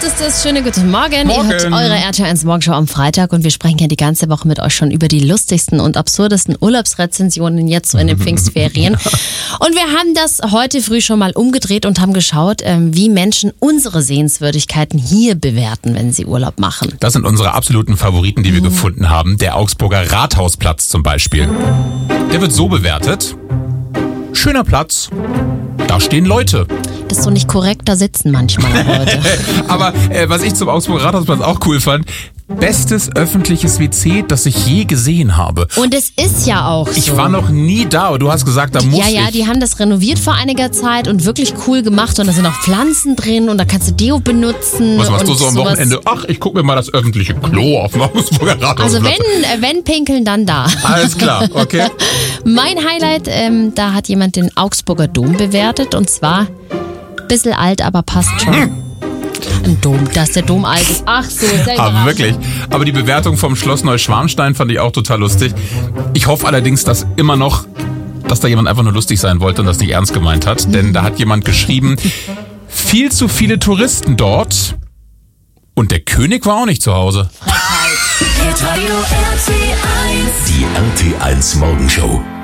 8 ist es. Schönen guten Morgen. Morgen. Ihr hört eure RTL 1 Morgenshow am Freitag und wir sprechen ja die ganze Woche mit euch schon über die lustigsten und absurdesten Urlaubsrezensionen jetzt so in den Pfingstferien. Und wir haben das heute früh schon mal umgedreht und haben geschaut, wie Menschen unsere Sehenswürdigkeiten hier bewerten, wenn sie Urlaub machen. Das sind unsere absoluten Favoriten, die wir gefunden haben. Der Augsburger Rathausplatz zum Beispiel. Der wird so bewertet. Schöner Platz. Da stehen Leute. Das ist so nicht korrekt, da sitzen manchmal Leute. Aber was ich zum Augsburger Rathausplatz auch cool fand, bestes öffentliches WC, das ich je gesehen habe. Und es ist ja auch so. Ich war noch nie da, aber du hast gesagt, da muss ich. Ja, die haben das renoviert vor einiger Zeit und wirklich cool gemacht und da sind auch Pflanzen drin und da kannst du Deo benutzen. Was machst du so am sowas. Wochenende? Ach, ich gucke mir mal das öffentliche Klo auf dem Augsburger Rathausplatz. Also wenn pinkeln, dann da. Alles klar, okay. Mein Highlight, da hat jemand den Augsburger Dom bewertet und zwar bisschen alt, aber passt schon. Ein Dom, dass der Dom alt ist. Ach so, selber. Aber wirklich. Aber die Bewertung vom Schloss Neuschwanstein fand ich auch total lustig. Ich hoffe allerdings, dass da jemand einfach nur lustig sein wollte und das nicht ernst gemeint hat. Denn da hat jemand geschrieben, viel zu viele Touristen dort und der König war auch nicht zu Hause. Die RTL 1 Morgenshow.